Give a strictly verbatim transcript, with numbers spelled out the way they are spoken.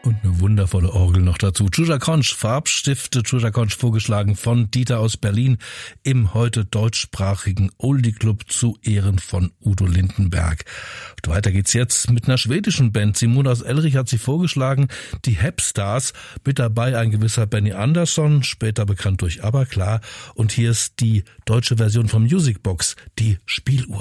Und eine wundervolle Orgel noch dazu. Tschüscha Konsch, Farbstifte, Tschüscha Konsch, vorgeschlagen von Dieter aus Berlin im heute deutschsprachigen Oldie Club zu Ehren von Udo Lindenberg. Und weiter geht's jetzt mit einer schwedischen Band. Simone aus Elrich hat sie vorgeschlagen, die Hepstars. Mit dabei ein gewisser Benny Andersson, später bekannt durch Aber klar. Und hier ist die deutsche Version von Musicbox, die Spieluhr.